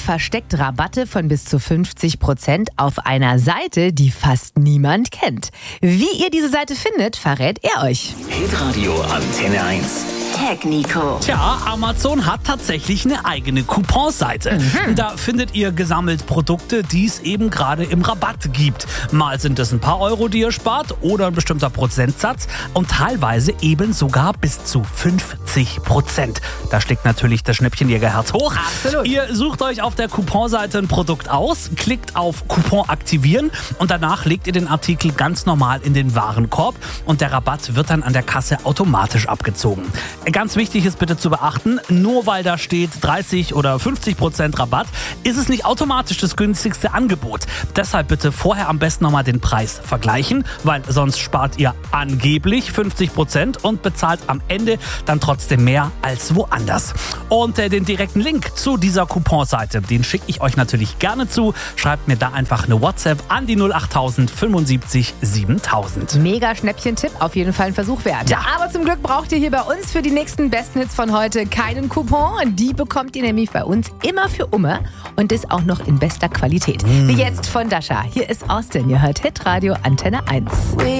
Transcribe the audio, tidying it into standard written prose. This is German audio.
versteckt Rabatte von bis zu 50% auf einer Seite, die fast niemand kennt. Wie ihr diese Seite findet, verrät er euch. Hitradio Antenne 1. Tag Nico. Tja, Amazon hat tatsächlich eine eigene Couponseite. Da findet ihr gesammelt Produkte, die es eben gerade im Rabatt gibt. Mal sind es ein paar Euro, die ihr spart oder ein bestimmter Prozentsatz und teilweise eben sogar bis zu 50%. Da schlägt natürlich das Schnäppchenjägerherz hoch. Absolut. Ihr sucht euch auf der Couponseite ein Produkt aus, klickt auf Coupon aktivieren und danach legt ihr den Artikel ganz normal in den Warenkorb und der Rabatt wird dann an der Kasse automatisch abgezogen. Ganz wichtig ist bitte zu beachten, nur weil da steht 30 oder 50% Rabatt, ist es nicht automatisch das günstigste Angebot. Deshalb bitte vorher am besten nochmal den Preis vergleichen, weil sonst spart ihr angeblich 50% und bezahlt am Ende dann trotzdem mehr als woanders. Und den direkten Link zu dieser Couponseite, den schicke ich euch natürlich gerne zu. Schreibt mir da einfach eine WhatsApp an die 08000 75 7000. Mega Schnäppchen-Tipp, auf jeden Fall ein Versuch wert. Ja. Aber zum Glück braucht ihr hier bei uns für die nächsten besten Hits von heute keinen Coupon. Die bekommt ihr nämlich bei uns immer für Umme und ist auch noch in bester Qualität. Wie jetzt von Dasha. Hier ist Austin. Ihr hört Hitradio Antenne 1.